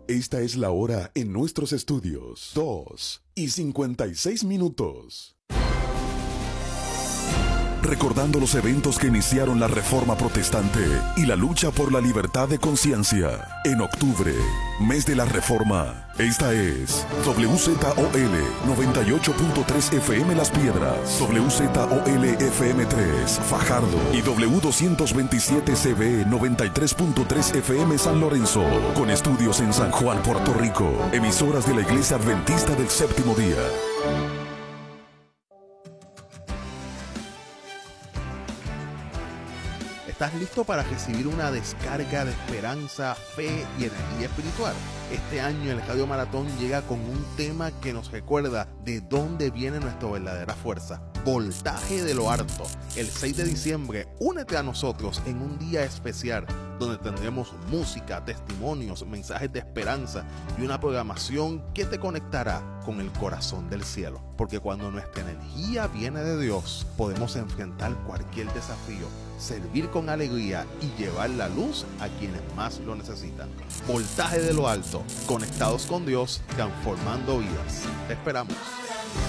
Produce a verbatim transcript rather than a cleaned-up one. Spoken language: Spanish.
Esta es la hora en nuestros estudios. dos y cincuenta y seis minutos. Recordando los eventos que iniciaron la Reforma Protestante y la lucha por la libertad de conciencia. En octubre, mes de la Reforma, esta es W Z O L noventa y ocho punto tres F M Las Piedras, W Z O L F M tres Fajardo y W doscientos veintisiete C B noventa y tres punto tres F M San Lorenzo, con estudios en San Juan, Puerto Rico, emisoras de la Iglesia Adventista del Séptimo Día. ¿Estás listo para recibir una descarga de esperanza, fe y energía espiritual? Este año el Radio Maratón llega con un tema que nos recuerda de dónde viene nuestra verdadera fuerza. Voltaje de lo Alto. El seis de diciembre, únete a nosotros en un día especial donde tendremos música, testimonios, mensajes de esperanza y una programación que te conectará con el corazón del cielo. Porque cuando nuestra energía viene de Dios, podemos enfrentar cualquier desafío, servir con alegría y llevar la luz a quienes más lo necesitan. Voltaje de lo Alto, conectados con Dios, transformando vidas. Te esperamos.